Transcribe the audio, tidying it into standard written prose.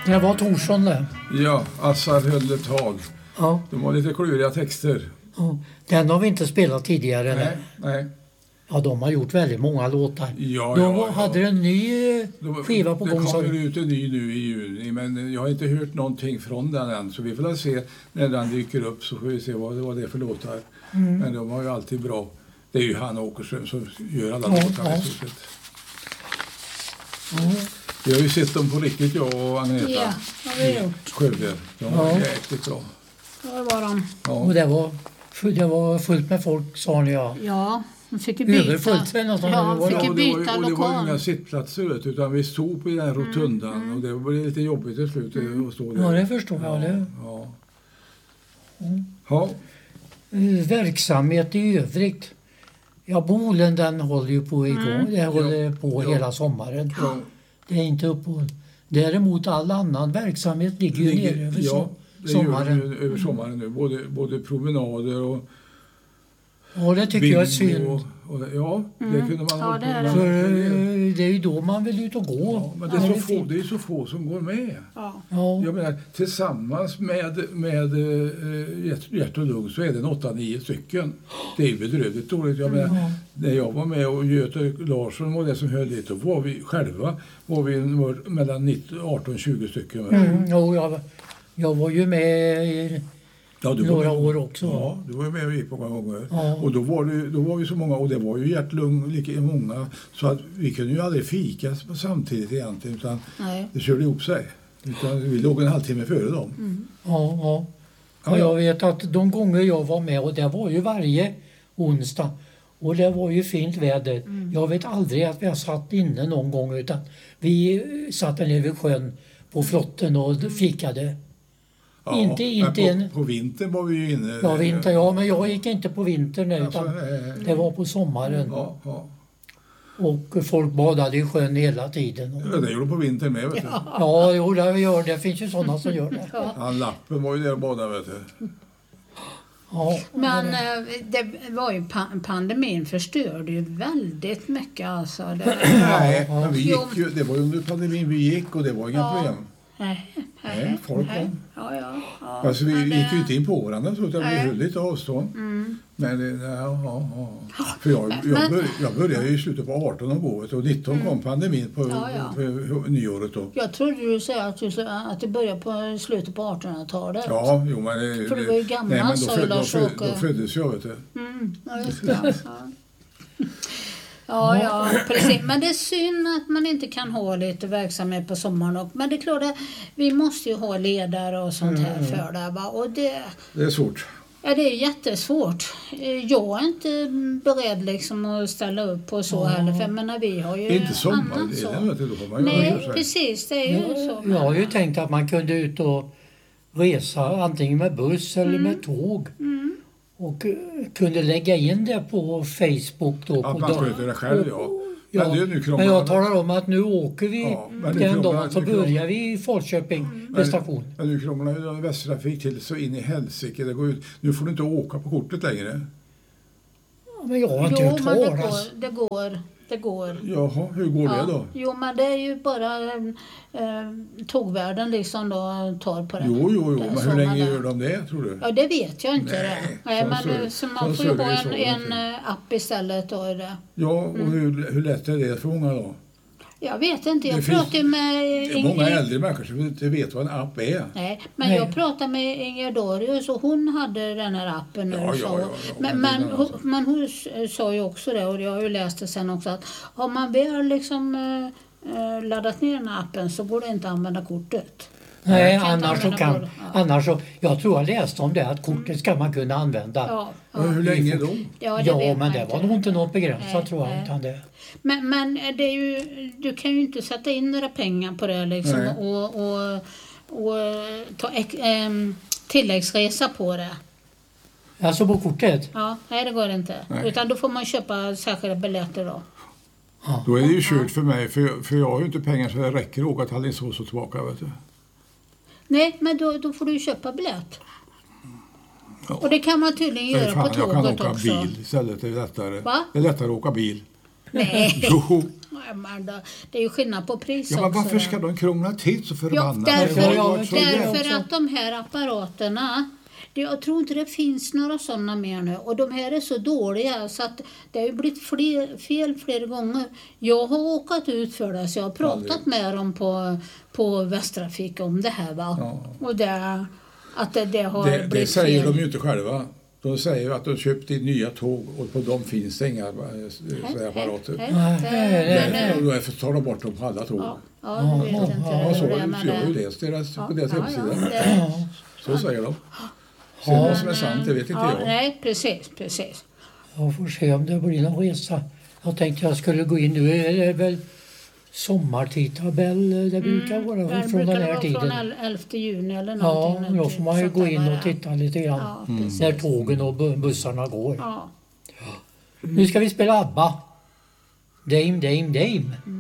Det var Torsson det. Ja, Assar höll ett tal. Ja. De var lite kluriga texter. Ja. Den har vi inte spelat tidigare. Nej. Ja, de har gjort väldigt många låtar. Ja. Hade en ny skiva på gång. Det kommer ut en ny nu i juni, men jag har inte hört någonting från den än. Så vi får se när den dyker upp, så får vi se vad det är för låtar. Men de var ju alltid bra. Det är ju han Åkerström som gör alla låtar i stort sett. Vi har ju sett dem på riktigt, jag och Agneta. Ja, det har vi gjort. Skövde. De var jäkligt bra. Det var de. Ja. Och det var fullt med folk, sa ni. Ja, de fick ju byta. Överfullt nästan. Ja, fick ju byta det var lokal. inga sittplatser, utan vi stod på den rotundan och det var lite jobbigt till slut att stå där. Ja, det förstår jag. Ja. Verksamhet i övrigt. Ja, Bolen den håller ju på igång. Det håller på hela sommaren. Ja. Det är inte uppehåll. Däremot all annan verksamhet ligger ju nere över sommaren. Gör det över sommaren nu. Både promenader och ja, det tycker jag är synd. Det kunde man Ja, det är det. För det är ju då man vill ut och gå. Ja, men det är så få som går med. Ja. Jag menar, tillsammans med Hjärt och Lugn så är det 8-9 stycken. Det är ju bedrövligt dåligt. Jag menar, när jag var med och Göte Larsson var det som höll dit, då var vi själva mellan 18-20 stycken. Jag var ju med i några år också. Ja, du var ju med och gick på många gånger. Ja. Och då var vi så många, och det var ju Hjärt-Lugn lika många, så att vi kunde ju aldrig fika samtidigt egentligen, utan det körde ihop sig. Utan vi låg en halvtimme före dem. Ja, jag vet att de gånger jag var med, och det var ju varje onsdag, och det var ju fint väder. Jag vet aldrig att vi har satt inne någon gång, utan vi satt nere vid sjön på flotten och fikade. Ja, på vintern var vi ju inne. Ja, men jag gick inte på vintern utan det var på sommaren. Ja. Och folk badade i sjön hela tiden. Ja, det gjorde på vintern med, vet du. Ja, det finns ju sådana som gör det. Ja, Lappen var ju där och badade, vet du. Ja, men det var ju pandemin förstörde ju väldigt mycket alltså. Men vi gick ju, det var ju under pandemin vi gick, och det var inga problem. Nej, folk kom. Ja. Alltså vi gick ju inte in på varandra, så utan vi höll lite avstånd. Men för jag började ju i slutet på 18 och gå, och 19 kom pandemin på nyåret då. Jag trodde du sa att det började på slutet på 1800-talet. Ja, jo, men för det var ju gamla, då föddes jag, vet du. Ja, just det. Ja, precis. Men det är synd att man inte kan ha lite verksamhet på sommaren. Men det är klart att vi måste ju ha ledare och sånt här för det. Va? Och det är svårt. Ja, det är jättesvårt. Jag är inte beredd liksom att ställa upp på så heller. För jag menar, vi har ju inte sommar. Nej, precis. Det är ju så. Jag har ju tänkt att man kunde ut och resa antingen med buss eller med tåg. Och kunde lägga in det på Facebook då. Att man sköter det själv, men jag talar om att nu åker vi den dagen, så börjar vi i Falköping vid station. Men nu krånglar ju Västtrafik till så in i helsike. Det går ut. Nu får du inte åka på kortet längre. Ja, men jag har inte hört talas. Det går. Jaha, hur går det då? Jo, men det är ju bara tågvärden liksom då tar på det. Jo, men hur länge gör de det, tror du? Ja, det vet jag inte. Så man får ju ha en app istället då. Ja, och hur lätt är det för många då? Jag vet inte, jag pratar med många äldre människor som inte vet vad en app är. Nej, men jag pratade med Inger Dorius och hon hade den här appen nu. Men hon sa ju också det, och jag har ju läst det sen också, att har man väl liksom laddat ner den här appen så går det inte att använda kortet. Nej, annars så, jag tror jag läste om det, att kortet ska man kunna använda. Ja. Hur länge då? Ja, men det var nog inte något begränsat, tror jag. Utan det. Men det är ju, du kan ju inte sätta in några pengar på det liksom, och ta tilläggsresa på det. Alltså på kortet? Ja, nej det går inte. Utan då får man köpa särskilda biljetter då. Då är det ju kört för mig, för jag har ju inte pengar så det räcker att åka till Alingsås och tillbaka, vet du. Nej, men då får du köpa biljett. Ja. Och det kan man tydligen göra på tåget också. Jag kan åka bil istället, det är lättare. Va? Det är lättare att åka bil. Nej. Jo. Nej, men det är ju skillnad på pris Ja, men också. varför ska de krångla till så Ja, förbannat? därför att de här apparaterna, jag tror inte det finns några sådana mer nu. Och de här är så dåliga så att det har ju blivit fel flera gånger. Jag har åkat ut för det, så jag har pratat med dem på Västtrafik om det här. Va? Ja. Och det har blivit det säger fel. de ju inte själva. De säger ju att de köpt in nya tåg och på dem finns det inga apparater. Och då tar de bort dem på alla tåg. Ja, jag vet inte. Ja, så jag har ju läst deras på deras hemsida. Så säger de. Sen vad som är sant, det vet inte jag. Nej, precis. Jag får se om det blir någon resa. Jag tänkte jag skulle gå in nu. Är det väl sommartidtabell det brukar vara från den här tiden? Från 11 juni eller någonting. Ja, då får man ju gå in och titta lite grann när tågen och bussarna går. Ja. Nu ska vi spela ABBA. Dame, Dame, Dame.